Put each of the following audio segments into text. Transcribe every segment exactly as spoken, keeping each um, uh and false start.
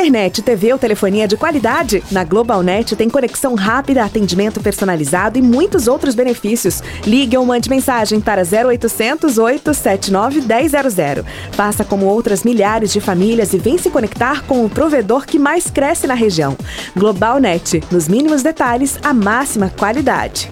internet, T V ou telefonia de qualidade? Na GlobalNet tem conexão rápida, atendimento personalizado e muitos outros benefícios. Ligue ou mande mensagem para zero oitocentos, oito sete nove, um zero zero zero. Faça como outras milhares de famílias e vem se conectar com o provedor que mais cresce na região. GlobalNet, nos mínimos detalhes, a máxima qualidade.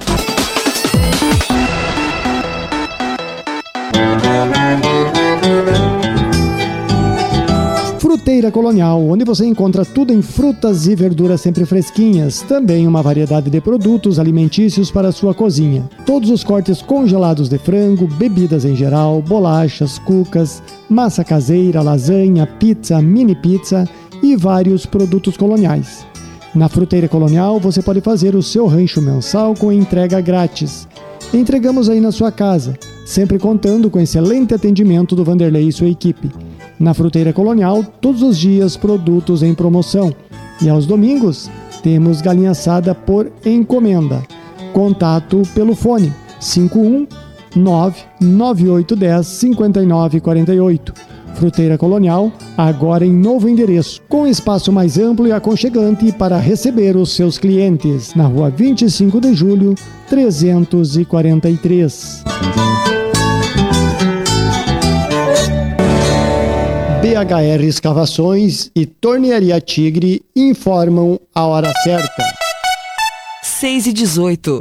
Fruteira Colonial, onde você encontra tudo em frutas e verduras sempre fresquinhas. Também uma variedade de produtos alimentícios para a sua cozinha. Todos os cortes congelados de frango, bebidas em geral, bolachas, cucas, massa caseira, lasanha, pizza, mini pizza e vários produtos coloniais. Na Fruteira Colonial você pode fazer o seu rancho mensal com entrega grátis. Entregamos aí na sua casa, sempre contando com excelente atendimento do Vanderlei e sua equipe. Na Fruteira Colonial, todos os dias produtos em promoção. E aos domingos, temos galinha assada por encomenda. Contato pelo fone cinco um nove, nove oito um zero, cinco nove quatro oito. Fruteira Colonial, agora em novo endereço, com espaço mais amplo e aconchegante para receber os seus clientes. Na rua vinte e cinco de julho, trezentos e quarenta e três. B H R Escavações e Tornearia Tigre informam a hora certa. seis e dezoito.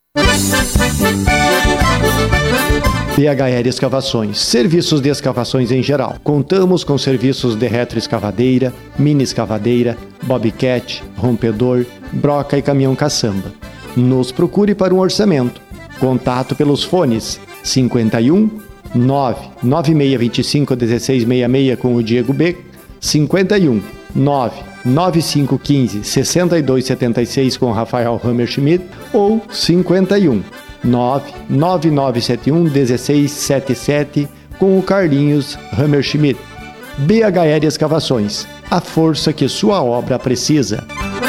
B H R Escavações, serviços de escavações em geral. Contamos com serviços de retroescavadeira, mini escavadeira, bobcat, rompedor, broca e caminhão caçamba. Nos procure para um orçamento. Contato pelos fones cinquenta e um, nove nove seis dois cinco um seis seis seis com o Diego B, cinquenta e um, nove nove cinco um cinco, seis dois sete seis com o Rafael Hammerschmidt ou cinquenta e um, nove nove nove sete um um seis sete sete com o Carlinhos Hammerschmidt. B H R Escavações, a força que sua obra precisa.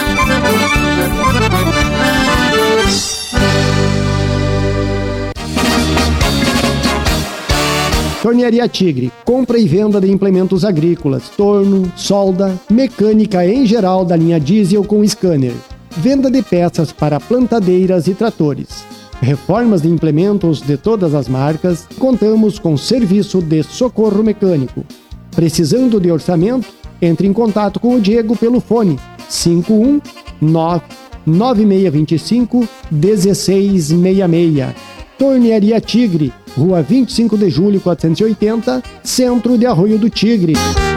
Tornearia Tigre, compra e venda de implementos agrícolas, torno, solda, mecânica em geral da linha diesel com scanner, venda de peças para plantadeiras e tratores, reformas de implementos de todas as marcas. Contamos com serviço de socorro mecânico. Precisando de orçamento? Entre em contato com o Diego pelo fone cinco um nove nove seis dois cinco um seis seis seis. Tornearia Tigre, Rua vinte e cinco de julho, quatrocentos e oitenta, Centro de Arroio do Tigre.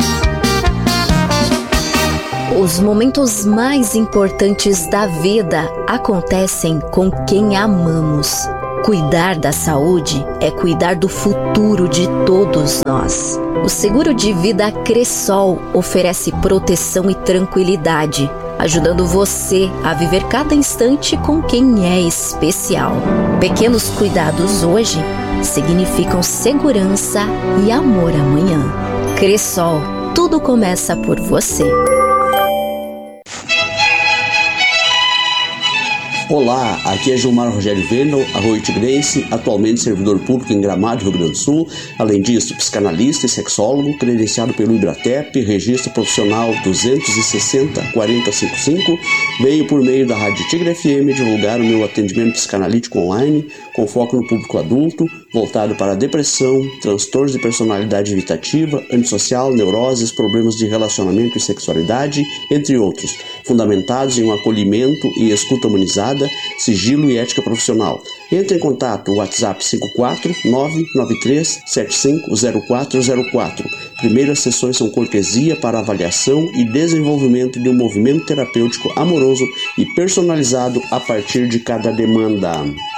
Os momentos mais importantes da vida acontecem com quem amamos. Cuidar da saúde é cuidar do futuro de todos nós. O seguro de vida Cressol oferece proteção e tranquilidade, ajudando você a viver cada instante com quem é especial. Pequenos cuidados hoje significam segurança e amor amanhã. Cressol, tudo começa por você. Olá, aqui é Gilmar Rogério Vendel, Arroio Tigrense, atualmente servidor público em Gramado, Rio Grande do Sul. Além disso, psicanalista e sexólogo, credenciado pelo Ibratep, registro profissional duzentos e sessenta, quarenta cinquenta e cinco. Venho por meio da Rádio Tigre F M divulgar o meu atendimento psicanalítico online, com foco no público adulto, voltado para depressão, transtornos de personalidade evitativa, antissocial, neuroses, problemas de relacionamento e sexualidade, entre outros, fundamentados em um acolhimento e escuta humanizada, sigilo e ética profissional. Entre em contato, WhatsApp cinco quatro nove nove três sete cinco zero quatro zero quatro. Primeiras sessões são cortesia para avaliação e desenvolvimento de um movimento terapêutico amoroso e personalizado a partir de cada demanda.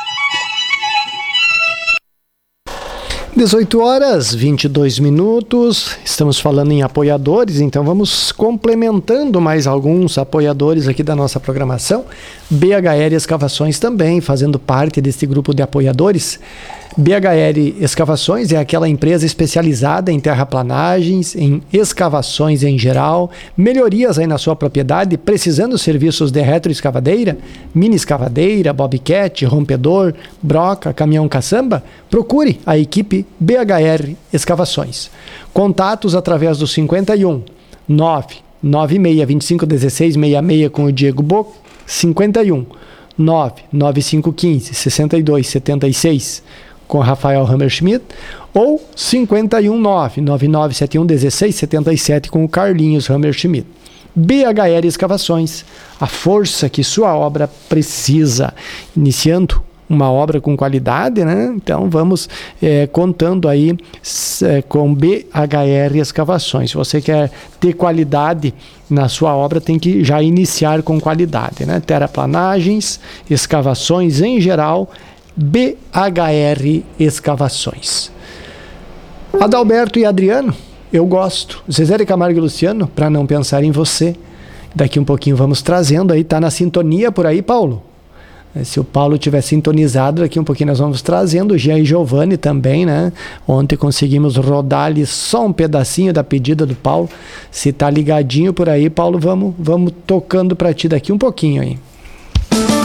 dezoito horas e vinte e dois minutos, estamos falando em apoiadores, então vamos complementando mais alguns apoiadores aqui da nossa programação. B H R Escavações também, fazendo parte deste grupo de apoiadores. B H R Escavações é aquela empresa especializada em terraplanagens, em escavações em geral, melhorias aí na sua propriedade, precisando de serviços de retroescavadeira, mini escavadeira, bobcat, rompedor, broca, caminhão caçamba, procure a equipe B H R Escavações. Contatos através do cinquenta e um, nove nove seis dois cinco um seis seis seis com o Diego Boc, cinquenta e um, nove nove cinco um cinco, sessenta e dois, setenta e seis com Rafael Hammerschmidt, ou cinquenta e um, nove nove nove sete um um seis setenta e sete com o Carlinhos Hammerschmidt. B H R Escavações, a força que sua obra precisa. Iniciando uma obra com qualidade, né? Então vamos é, contando aí é, com B H R Escavações. Se você quer ter qualidade na sua obra, tem que já iniciar com qualidade, né? Terraplanagens, escavações em geral, B H R Escavações. Adalberto e Adriano, eu gosto. Zezé Camargo e Luciano, para não pensar em você. Daqui um pouquinho vamos trazendo aí, tá na sintonia por aí, Paulo? Se o Paulo tiver sintonizado, daqui um pouquinho nós vamos trazendo. O Jean e Giovanni também, né? Ontem conseguimos rodar ali só um pedacinho da pedida do Paulo. Se tá ligadinho por aí, Paulo, vamos, vamos tocando para ti daqui um pouquinho aí.